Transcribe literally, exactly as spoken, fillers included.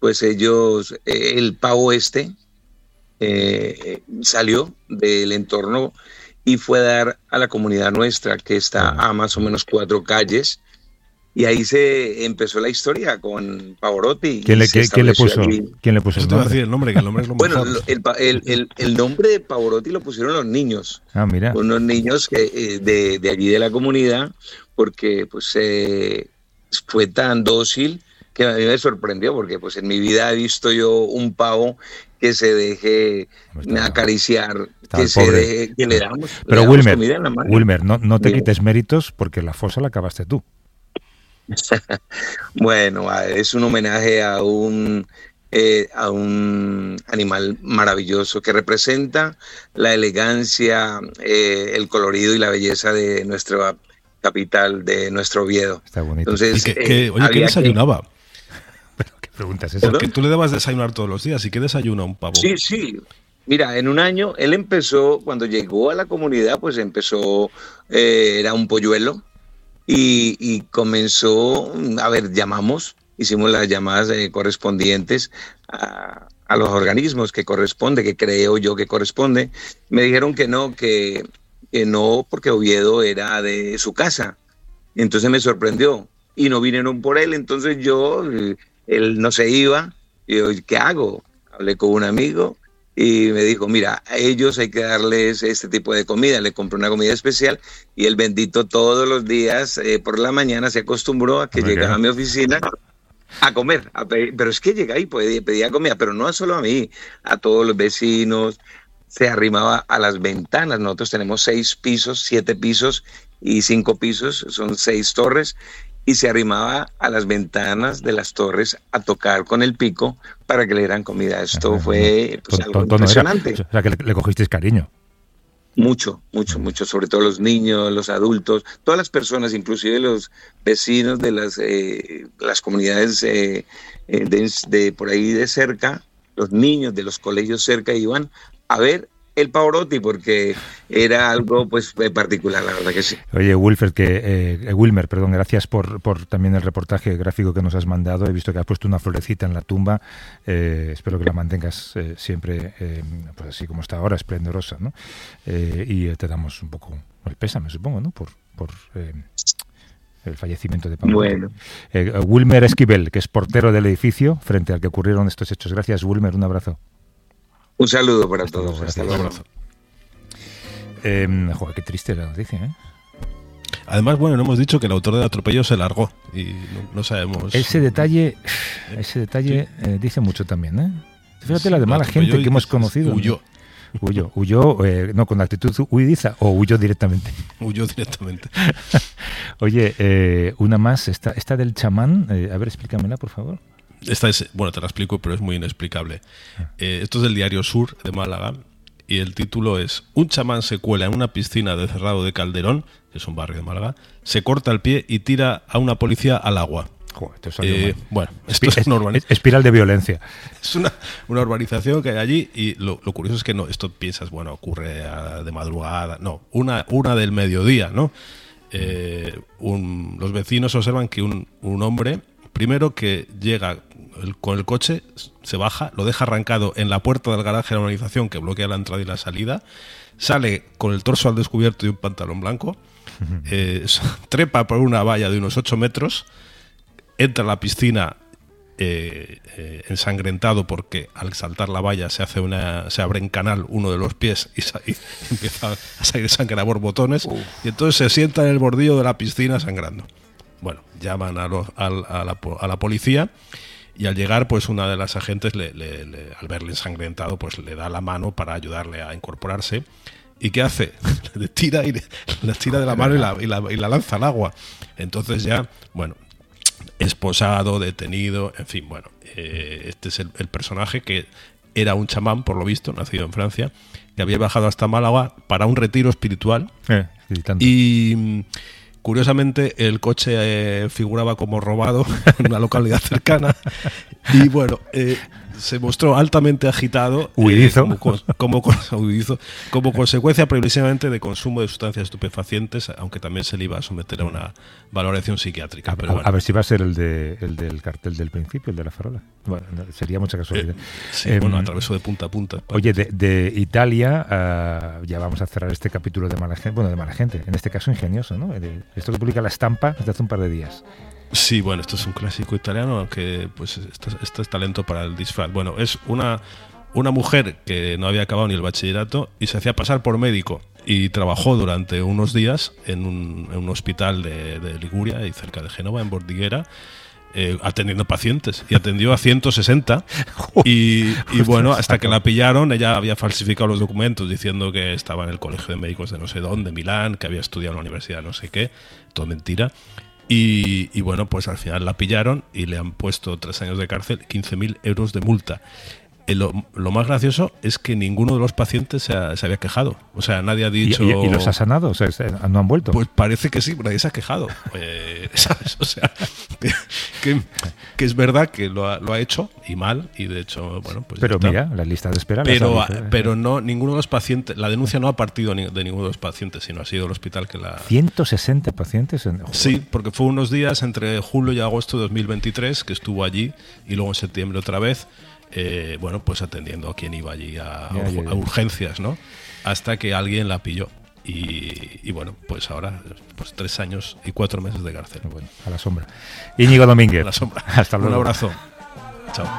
pues ellos, eh, el pavo este eh, salió del entorno y fue a dar a la comunidad nuestra, que está a más o menos cuatro calles, y ahí se empezó la historia con Pavarotti. ¿Quién le, ¿quién, ¿quién le puso, ¿quién le puso el nombre? Decir el nombre, que el nombre es lo bueno, mejor. El, el, el, el nombre de Pavarotti lo pusieron los niños. Ah, mira. Unos niños que, eh, de, de allí de la comunidad, porque pues eh, fue tan dócil que a mí me sorprendió, porque pues en mi vida he visto yo un pavo que se deje está, acariciar, que se pobre. deje, que le damos, Pero le damos Wilmer, comida en la mano. Wilmer, no, no te Mira. quites méritos porque la fosa la acabaste tú. Bueno, es un homenaje a un eh, a un animal maravilloso que representa la elegancia, eh, el colorido y la belleza de nuestra capital, de nuestro Oviedo. Está bonito. ¿Y Entonces, que, que, eh, oye, ¿qué desayunaba? Que... ¿Qué preguntas es esa? Porque tú le dabas desayunar todos los días. ¿Y qué desayuna un pavo? Sí, sí. Mira, en un año él empezó, cuando llegó a la comunidad, pues empezó, eh, era un polluelo. Y, y comenzó, a ver, llamamos, hicimos las llamadas eh, correspondientes a, a los organismos que corresponde, que creo yo que corresponde. Me dijeron que no, que, que no, porque Oviedo era de su casa. Entonces me sorprendió y no vinieron por él. Entonces yo, él no se iba. Y yo, ¿qué hago? Hablé con un amigo y me dijo, mira, a ellos hay que darles este tipo de comida. Le compré una comida especial y el bendito todos los días eh, por la mañana se acostumbró a que llegaba a mi oficina a comer, a pedir, pero es que llegaba y pedía, pedía comida, pero no solo a mí, a todos los vecinos, se arrimaba a las ventanas. Nosotros tenemos seis pisos, siete pisos y cinco pisos, son seis torres, y se arrimaba a las ventanas de las torres a tocar con el pico para que le dieran comida. Esto fue pues, algo impresionante. O sea, que le, le cogisteis cariño. Mucho, mucho, mucho, sobre todo los niños, los adultos, todas las personas, inclusive los vecinos de las, eh, las comunidades eh, de, de por ahí de cerca, los niños de los colegios cerca iban a ver el Pavarotti porque era algo pues particular, la verdad que sí. Oye, Wilfred, que eh, Wilmer, perdón, gracias por, por también el reportaje gráfico que nos has mandado. He visto que has puesto una florecita en la tumba. Eh, espero que la mantengas eh, siempre eh, pues así como está ahora, esplendorosa, ¿no? Eh, y te damos un poco el pésame, supongo, ¿no? Por, por eh, el fallecimiento de Pavarotti. Bueno. Eh, Wilmer Esquivel, que es portero del edificio frente al que ocurrieron estos hechos. Gracias, Wilmer, un abrazo. Un saludo para Hasta todos. Luego, Hasta luego. luego. Eh, joder, qué triste la noticia, ¿eh? Además, bueno, no hemos dicho que el autor del atropello se largó y no, no sabemos. Ese detalle, ese detalle sí. eh, dice mucho también, ¿eh? Fíjate sí, la de mala gente que hemos conocido. Huyó. ¿No? Huyó, huyó, eh, no, con actitud huidiza o huyó directamente. Huyó directamente. Oye, eh, una más, esta, esta del chamán, eh, a ver, explícamela, por favor. Esta es, bueno, te la explico, pero es muy inexplicable. Eh, esto es del Diario Sur de Málaga y el título es: un chamán se cuela en una piscina de Cerrado de Calderón, que es un barrio de Málaga, se corta el pie y tira a una policía al agua. Joder, esto eh, bueno, esto Espi- es una urbanización. Espiral de violencia. Es una, una urbanización que hay allí y lo, lo curioso es que no, esto piensas, bueno, ocurre a, de madrugada. No, una, una del mediodía, ¿no? Eh, un, los vecinos observan que un, un hombre, primero que llega el, con el coche, se baja, lo deja arrancado en la puerta del garaje de la urbanización que bloquea la entrada y la salida, sale con el torso al descubierto y un pantalón blanco, eh, trepa por una valla de unos ocho metros, entra a la piscina eh, eh, ensangrentado porque al saltar la valla se hace una, se abre en canal uno de los pies y, sa- y empieza a salir sangre a borbotones. Uf. Y entonces se sienta en el bordillo de la piscina sangrando. Bueno, llaman a, los, a, a, la, a la policía y al llegar pues una de las agentes le, le, le, al verle ensangrentado pues le da la mano para ayudarle a incorporarse. ¿Y qué hace? Le tira y le, le tira de la mano y la, y, la, y la lanza al agua. Entonces ya, bueno, esposado, detenido, en fin, bueno, eh, este es el, el personaje que era un chamán, por lo visto, nacido en Francia, que había bajado hasta Málaga para un retiro espiritual. Eh, y curiosamente el coche eh, figuraba como robado en una localidad cercana. Y bueno, eh, se mostró altamente agitado. Huidizo. Eh, como, como, como, huidizo, como consecuencia previsiblemente de consumo de sustancias estupefacientes, aunque también se le iba a someter a una valoración psiquiátrica. A, pero a, bueno. a ver si va a ser el, de, el del cartel del principio, el de la farola. Bueno, no, sería mucha casualidad. Eh, sí, eh, bueno, atravesó de punta a punta. Oye, de, de Italia, uh, ya vamos a cerrar este capítulo de mala gente, bueno, de mala gente, en este caso ingenioso, ¿no? De, esto que publica La Estampa desde hace un par de días. Sí, bueno, esto es un clásico italiano, aunque pues esto, esto es talento para el disfraz. Bueno, es una, una mujer que no había acabado ni el bachillerato y se hacía pasar por médico y trabajó durante unos días en un, en un hospital de, de Liguria y cerca de Génova, en Bordighera, eh, atendiendo pacientes, y atendió a ciento sesenta y, y bueno, hasta que la pillaron, ella había falsificado los documentos diciendo que estaba en el colegio de médicos de no sé dónde, Milán, que había estudiado en la universidad no sé qué, todo mentira. Y, y bueno, pues al final la pillaron y le han puesto tres años de cárcel, quince mil euros de multa. Eh, lo, lo más gracioso es que ninguno de los pacientes se, ha, se había quejado. O sea, nadie ha dicho... ¿Y, y, y los ha sanado? O sea, ¿no han vuelto? Pues parece que sí, nadie se ha quejado. Eh, ¿sabes? O sea, que, que, que es verdad que lo ha, lo ha hecho y mal, y de hecho, bueno, pues... Pero mira, la lista de espera... Pero, pero no, ninguno de los pacientes... La denuncia no ha partido ni, de ninguno de los pacientes, sino ha sido el hospital que la... ¿ciento sesenta pacientes? En... Sí, porque fue unos días entre julio y agosto de dos mil veintitrés que estuvo allí, y luego en septiembre otra vez... Eh, bueno, pues atendiendo a quien iba allí a, ya, ya, ya. a urgencias, ¿no? Hasta que alguien la pilló. Y, y bueno, pues ahora, pues tres años y cuatro meses de cárcel. Bueno, a la sombra. Íñigo Domínguez. A la sombra. Hasta luego. Un abrazo.